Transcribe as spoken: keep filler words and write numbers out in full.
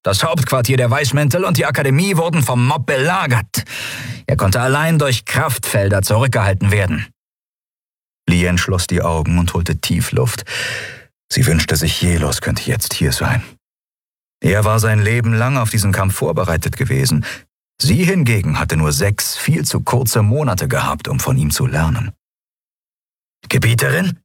Das Hauptquartier der Weißmäntel und die Akademie wurden vom Mob belagert. Er konnte allein durch Kraftfelder zurückgehalten werden. Lien schloss die Augen und holte tief Luft. Sie wünschte sich, Jelos könnte jetzt hier sein. Er war sein Leben lang auf diesen Kampf vorbereitet gewesen. Sie hingegen hatte nur sechs viel zu kurze Monate gehabt, um von ihm zu lernen. »Gebieterin?«